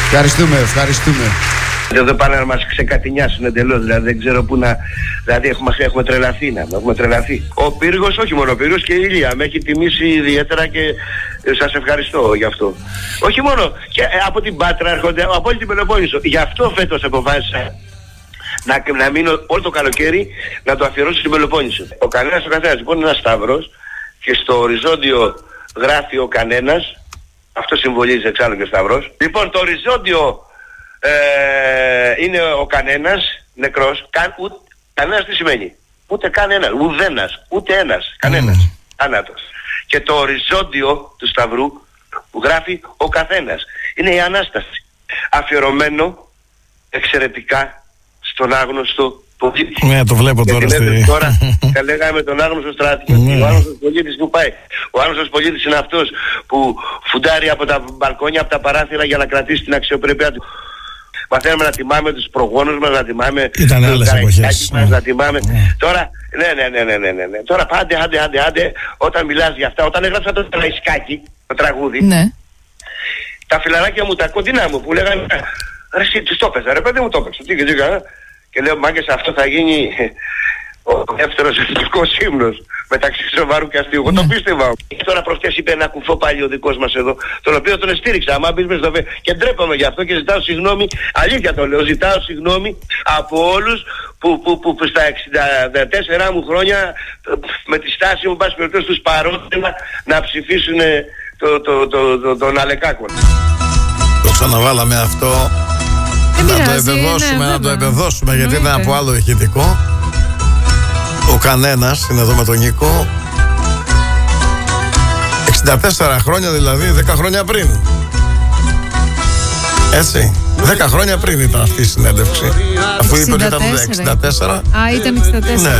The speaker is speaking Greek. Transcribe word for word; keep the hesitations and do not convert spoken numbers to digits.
Ευχαριστούμε, ευχαριστούμε. Εδώ πάνε να μας ξεκατηνιάσουν εντελώς, δηλαδή δεν ξέρω πού να... Δηλαδή έχουμε, έχουμε τρελαθεί να έχουμε τρελαθεί. Ο Πύργος, όχι μόνο ο Πύργος, και η Ηλία με έχει τιμήσει ιδιαίτερα και σας ευχαριστώ γι' αυτό. Όχι μόνο, και από την Πάτρα έρχονται, από όλη την Πελοπόννησο. Γι' αυτό φέτος αποφάσισα να, να μείνω όλο το καλοκαίρι να το αφιερώσω στην Πελοπόννησο. Ο κανένας ο καθένας λοιπόν είναι ένας σταυρός και στο οριζόντιο γράφει ο κανένας, αυτό συμβολίζει εξάλλου και σταυρός. Λοιπόν, το οριζόντιο ε, είναι ο κανένας νεκρός, κα, ούτε, κανένας τι σημαίνει, ούτε κανένας, ουδένας, ούτε ένας, κανένας, mm. θάνατος. Και το οριζόντιο του σταυρού που γράφει ο καθένας, είναι η Ανάσταση, αφιερωμένο εξαιρετικά στον άγνωστο πολίτη. Ναι, το βλέπω τώρα. Στη... Τώρα θα λέγαμε τον άγνωστο στρατιώτη, ο άγνωστος πολίτης που πάει. Ο άγνωστος πολίτης είναι αυτός που φουντάρει από τα μπαλκόνια, από τα παράθυρα για να κρατήσει την αξιοπρέπειά του. Μαθαίνουμε να τιμάμε τους προγόνους μας, να τιμάμε τους καραϊσκάκες μας, να τιμάμε... Mm. Τώρα, ναι, ναι, ναι, ναι, ναι, ναι, ναι. Τώρα πάντε, άντε, άντε, άντε, όταν μιλάς για αυτά, όταν έγραψα το Καραϊσκάκι, το τραγούδι, ναι. Τα φιλαράκια μου, τα κοντινά μου που λέγανε, ρε εσύ τις το έπαιζα, ρε παιδί μου το έπαιξα, τι και τι έκανα. Και λέω, μάγκες, αυτό θα γίνει ο δεύτερος εθνικός ύμνος μεταξύ σοβαρού και αστείου. Εγώ το πίστευα. Και τώρα προχτές είπε ένα κουφό πάλι ο δικός μας εδώ, τον οποίο τον στήριξα. Άμα μπεις μες στο βέ, και ντρέπαμε γι' αυτό και ζητάω συγγνώμη, αλήθεια το λέω, ζητάω συγγνώμη από όλους που, που, που, που στα εξήντα τέσσερα μου χρόνια με τη στάση μου, πάση περιπτώσει, τους παρότρινα να ψηφίσουν το, το, το, το, τον Αλεκάκο. Το ξαναβάλαμε αυτό. Να το επεδώσουμε, ναι, να το επεδώσουμε, γιατί ήταν από άλλο ηχητικό. Ο κανένας είναι εδώ με τον Νίκο. εξήντα τέσσερα χρόνια δηλαδή, δέκα χρόνια πριν. Έτσι, δέκα χρόνια πριν ήταν αυτή η συνέντευξη. Αφού είπε ότι ήταν εξήντα τέσσερα. Α, ήταν εξήντα τέσσερα. Ναι.